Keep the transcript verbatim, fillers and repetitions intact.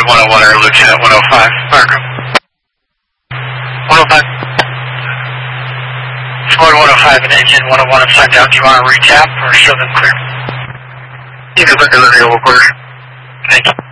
one oh one or Lieutenant one oh five, Markham. one oh five. Ford one oh five and engine one oh one upside down. Do you want to recap or show them clear? You can look at the available quarter. Thank you.